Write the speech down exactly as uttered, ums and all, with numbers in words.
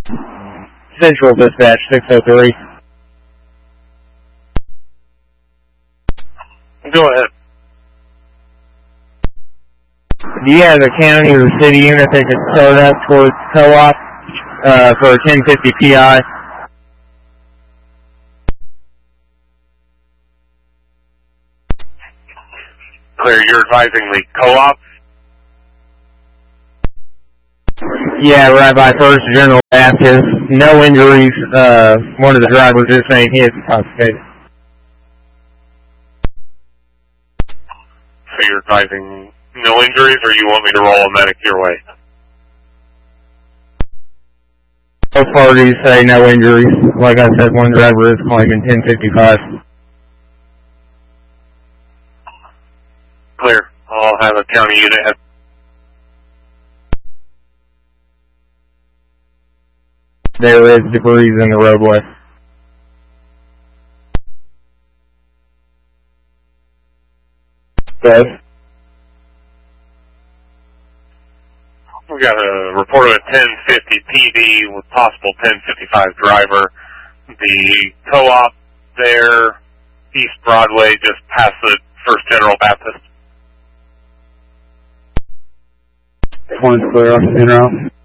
Central Dispatch six oh three. Go ahead. Do you have a county or city unit that could start up towards co-op uh, for ten fifty P I? Clear, you're advising the co-op? Yeah, right by First General Baptist. No injuries. Uh, one of the drivers is saying he is intoxicated. So you're advising no injuries, or you want me to roll a medic your way? Both parties say no injuries. Like I said, one driver is claiming ten fifty-five. Clear. I'll have a county unit head. There is debris in the roadway. Yes. We got a report of a ten fifty P D with possible ten fifty-five driver. The co-op there, East Broadway, just past the First General Baptist. One's clear on the in route.